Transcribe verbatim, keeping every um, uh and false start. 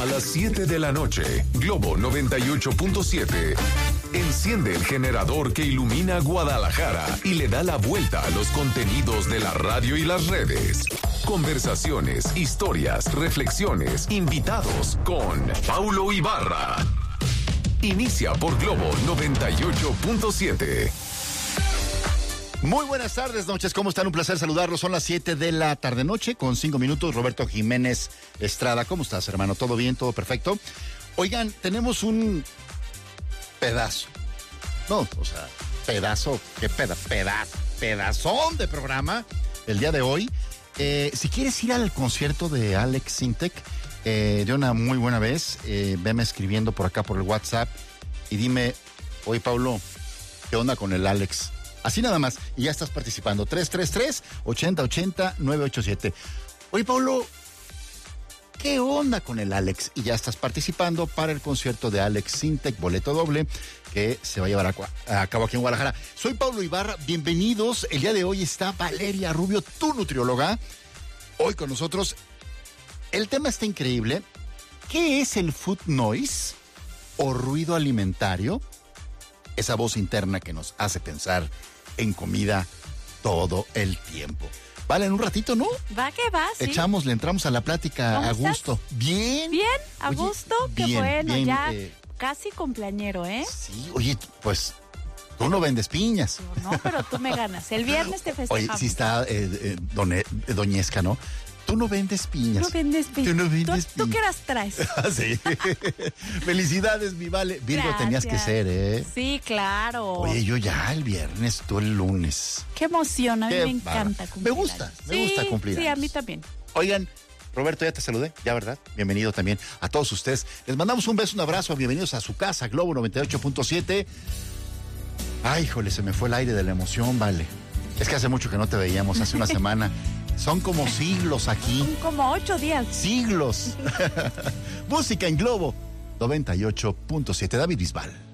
A las siete de la noche, Globo noventa y ocho punto siete. Enciende el generador que ilumina Guadalajara y le da la vuelta a los contenidos de la radio y las redes. Conversaciones, historias, reflexiones, invitados con Paulo Ibarra. Inicia por Globo noventa y ocho punto siete. Muy buenas tardes, noches, ¿cómo están? Un placer saludarlos. Son las siete de la tarde-noche con cinco minutos. Roberto Jiménez Estrada, ¿cómo estás, hermano? ¿Todo bien? ¿Todo perfecto? Oigan, tenemos un pedazo. No, o sea, pedazo, qué peda, pedazo, pedazón de programa el día de hoy. Eh, si quieres ir al concierto de Alex Sintek, eh, de una muy buena vez, eh, veme escribiendo por acá por el WhatsApp y dime, oye, Paulo, ¿qué onda con el Alex? Así nada más, y ya estás participando. tres tres tres, ochenta ochenta, nueve ocho siete. Oye, Paulo, ¿qué onda con el Alex? Y ya estás participando para el concierto de Alex Sintek, boleto doble, que se va a llevar a, a cabo aquí en Guadalajara. Soy Paulo Ibarra, bienvenidos. El día de hoy está Valeria Rubio, tu nutrióloga, hoy con nosotros. El tema está increíble. ¿Qué es el food noise o ruido alimentario? Esa voz interna que nos hace pensar en comida todo el tiempo. Vale, en un ratito, ¿no? Va que va, sí. Echamos, le entramos a la plática a gusto. Estás? Bien. Bien, a Oye, gusto, bien, qué bueno, bien, ya eh, casi cumpleañero, ¿eh? Sí, oye, pues tú no vendes piñas. No, pero tú me ganas. El viernes te festejamos. Oye, sí está eh, eh, done, eh, Doñesca, ¿no? Tú no vendes piñas. No vendes piñas. Tú no vendes ¿Tú, ¿Tú qué las traes? Sí. Felicidades, mi Vale. Virgo Gracias. tenías que ser, ¿eh? Sí, claro. Oye, yo ya el viernes, tú el lunes. Qué emoción, a mí Qué me encanta barba. cumplir Me gusta, años. me Sí, gusta cumplir Sí, a años. mí también. Oigan, Roberto, ya te saludé, ya, ¿verdad? Bienvenido también a todos ustedes. Les mandamos un beso, un abrazo, bienvenidos a su casa, Globo noventa y ocho punto siete. Ay, híjole, se me fue el aire de la emoción, Vale. Es que hace mucho que no te veíamos, hace una semana. Son como siglos aquí. Son como ocho días. Siglos. Música en Globo noventa y ocho punto siete. David Bisbal.